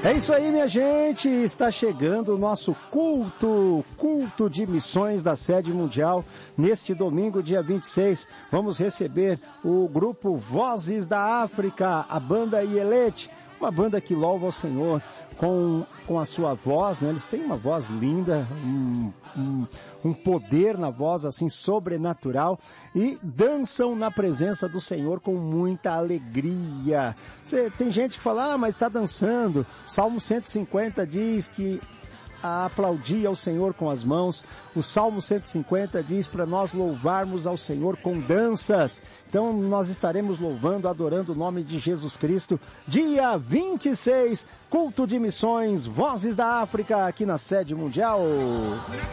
É isso aí, minha gente, está chegando o nosso culto de missões da Sede Mundial. Neste domingo, dia 26, vamos receber o grupo Vozes da África, a banda Ielete, uma banda que louva ao Senhor com a sua voz, né? Eles têm uma voz linda, um poder na voz assim sobrenatural e dançam na presença do Senhor com muita alegria. Tem gente que fala, mas está dançando. Salmo 150 diz que aplaudir ao Senhor com as mãos. O Salmo 150 diz para nós louvarmos ao Senhor com danças. Então nós estaremos louvando, adorando o nome de Jesus Cristo. Dia 26, culto de missões, Vozes da África, aqui na Sede Mundial.